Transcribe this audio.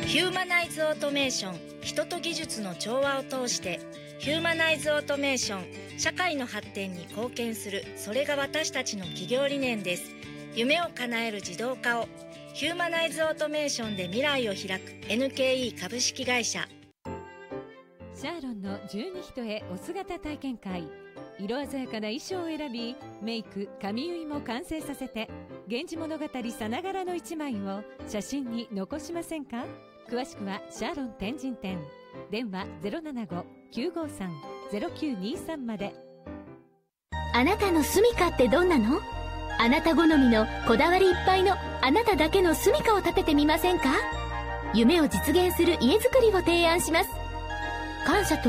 ヒューマナイズオートメーション、人と技術の調和を通してヒューマナイズオートメーション、社会の発展に貢献する、それが私たちの企業理念です。夢を叶える自動化をヒューマナイズオートメーションで未来を開く NKE 株式会社。 シャーロンの十二人へお姿体験会。色鮮やかな衣装を選び、メイク、髪結いも完成させて、源氏物語さながらの一枚を写真に残しませんか？詳しくはシャーロン天神店、電話 075-953-0923 まで。 あなたの住みかってどんなの？あなた好みのこだわりいっぱいのあなただけの住みかを建ててみませんか？夢を実現する家づくりを提案します。感謝と